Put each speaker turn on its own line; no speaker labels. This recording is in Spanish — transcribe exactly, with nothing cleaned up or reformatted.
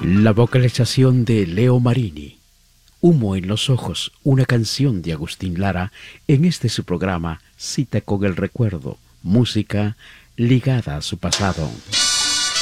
La vocalización de Leo Marini. Humo en los ojos, una canción de Agustín Lara en este su programa Cita con el Recuerdo, música ligada a su pasado.